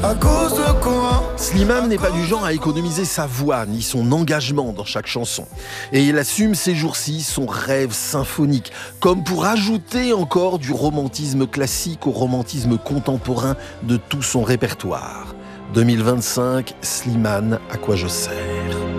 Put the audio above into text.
À cause de quoi? Slimane n'est pas du genre à économiser sa voix ni son engagement dans chaque chanson. Et il assume ces jours-ci son rêve symphonique, comme pour ajouter encore du romantisme classique au romantisme contemporain de tout son répertoire. 2025, Slimane, à quoi je sers?